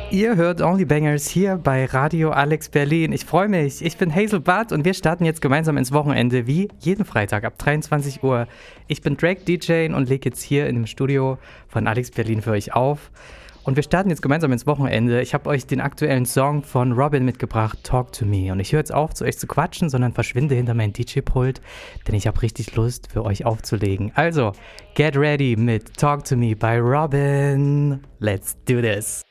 Ihr hört Only Bangers hier bei Radio Alex Berlin. Ich freue mich. Ich bin Hazel Butt und wir starten jetzt gemeinsam ins Wochenende, wie jeden Freitag ab 23 Uhr. Ich bin Drake DJ und lege jetzt hier in dem Studio von Alex Berlin für euch auf. Und wir starten jetzt gemeinsam ins Wochenende. Ich habe euch den aktuellen Song von Robin mitgebracht, Talk to Me. Und ich höre jetzt auf, zu euch zu quatschen, sondern verschwinde hinter mein DJ-Pult, denn ich habe richtig Lust, für euch aufzulegen. Also, get ready mit Talk to Me bei Robin. Let's do this.